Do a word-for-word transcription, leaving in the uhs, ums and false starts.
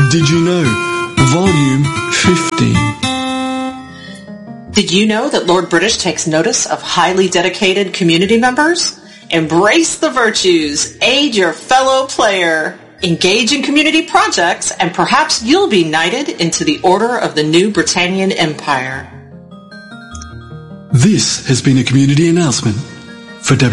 Did You Know? Volume fifteen. Did you know that Lord British takes notice of highly dedicated community members? Embrace the virtues, aid your fellow player, engage in community projects, and perhaps you'll be knighted into the Order of the New Britannian Empire. This has been a community announcement for W